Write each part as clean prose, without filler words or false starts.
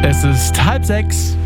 Es ist 5:30.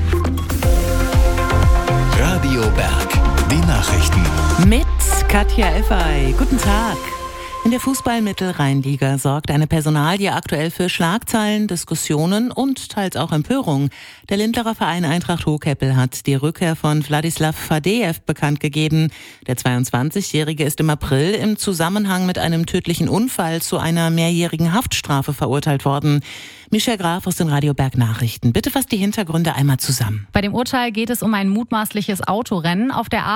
Radio Berg, die Nachrichten. Mit Katja Effey. Guten Tag. In der Fußball-Mittelrheinliga sorgt eine Personalie aktuell für Schlagzeilen, Diskussionen und teils auch Empörung. Der Lindlerer Verein Eintracht Hohkeppel hat die Rückkehr von Wladislav Fadejew bekannt gegeben. Der 22-Jährige ist im April im Zusammenhang mit einem tödlichen Unfall zu einer mehrjährigen Haftstrafe verurteilt worden. Michelle Graf aus den Radio Berg Nachrichten. Bitte fasst die Hintergründe einmal zusammen. Bei dem Urteil geht es um ein mutmaßliches Autorennen auf der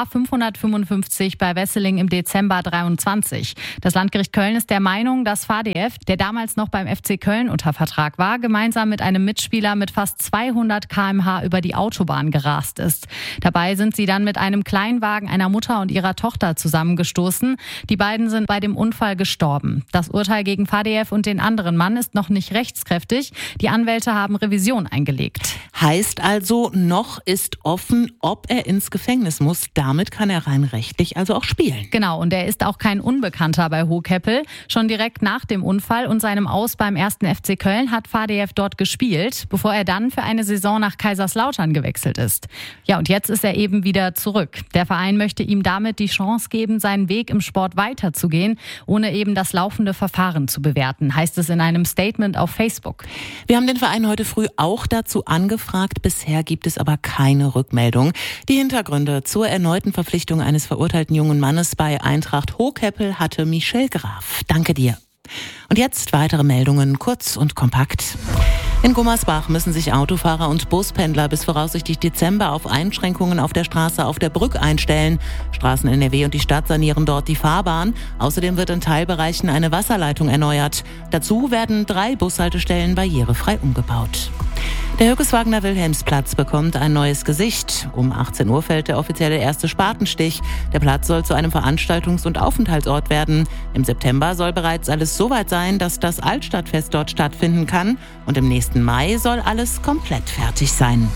A555 bei Wesseling im Dezember 23. Das Landgericht Köln ist der Meinung, dass Fadejew, der damals noch beim FC Köln unter Vertrag war, gemeinsam mit einem Mitspieler mit fast 200 km/h über die Autobahn gerast ist. Dabei sind sie dann mit einem Kleinwagen einer Mutter und ihrer Tochter zusammengestoßen. Die beiden sind bei dem Unfall gestorben. Das Urteil gegen Fadejew und den anderen Mann ist noch nicht rechtskräftig. Die Anwälte haben Revision eingelegt. Heißt also, noch ist offen, ob er ins Gefängnis muss. Damit kann er rein rechtlich also auch spielen. Genau, und er ist auch kein Unbekannter bei Hohkeppel. Schon direkt nach dem Unfall und seinem Aus beim 1. FC Köln hat Fadejew dort gespielt, bevor er dann für eine Saison nach Kaiserslautern gewechselt ist. Ja, und jetzt ist er eben wieder zurück. Der Verein möchte ihm damit die Chance geben, seinen Weg im Sport weiterzugehen, ohne eben das laufende Verfahren zu bewerten, heißt es in einem Statement auf Facebook. Wir haben den Verein heute früh auch dazu angefragt. Bisher gibt es aber keine Rückmeldung. Die Hintergründe zur erneuten Verpflichtung eines verurteilten jungen Mannes bei Eintracht Hohkeppel hatte Michelle Graf. Danke dir. Und jetzt weitere Meldungen, kurz und kompakt. In Gummersbach müssen sich Autofahrer und Buspendler bis voraussichtlich Dezember auf Einschränkungen auf der Straße auf der Brück einstellen. Straßen NRW und die Stadt sanieren dort die Fahrbahn. Außerdem wird in Teilbereichen eine Wasserleitung erneuert. Dazu werden 3 Bushaltestellen barrierefrei umgebaut. Der Höckeswagener Wilhelmsplatz bekommt ein neues Gesicht. Um 18 Uhr fällt der offizielle erste Spatenstich. Der Platz soll zu einem Veranstaltungs- und Aufenthaltsort werden. Im September soll bereits alles so weit sein, dass das Altstadtfest dort stattfinden kann. Und im nächsten Mai soll alles komplett fertig sein.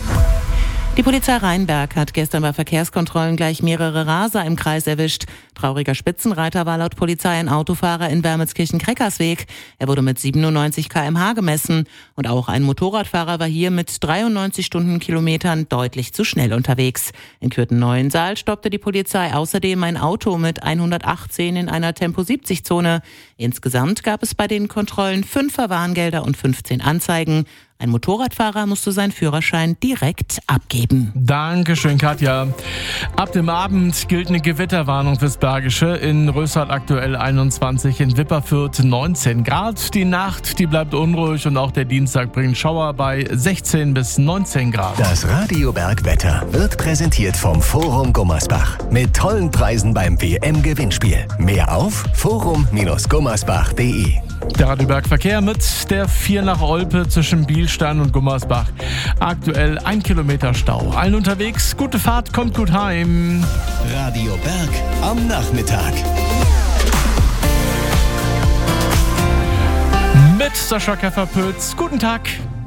Die Polizei Rheinberg hat gestern bei Verkehrskontrollen gleich mehrere Raser im Kreis erwischt. Trauriger Spitzenreiter war laut Polizei ein Autofahrer in Wermelskirchen-Kreckersweg. Er wurde mit 97 km/h gemessen. Und auch ein Motorradfahrer war hier mit 93 Stundenkilometern deutlich zu schnell unterwegs. In Kürten-Neuensaal stoppte die Polizei außerdem ein Auto mit 118 in einer Tempo-70-Zone. Insgesamt gab es bei den Kontrollen 5 Verwarngelder und 15 Anzeigen. Ein Motorradfahrer musste seinen Führerschein direkt abgeben. Dankeschön, Katja. Ab dem Abend gilt eine Gewitterwarnung fürs Bergische. In Rösrath aktuell 21, in Wipperfürth 19 Grad. Die Nacht, die bleibt unruhig und auch der Dienstag bringt Schauer bei 16 bis 19 Grad. Das Radio Berg Wetter wird präsentiert vom Forum Gummersbach. Mit tollen Preisen beim WM-Gewinnspiel. Mehr auf forum-gummersbach.de. Der Radio Berg Verkehr mit der 4 nach Olpe zwischen Bielstein und Gummersbach. Aktuell 1 Kilometer Stau. Allen unterwegs, gute Fahrt, kommt gut heim. Radio Berg am Nachmittag. Mit Sascha Käfer-Pötz. Guten Tag.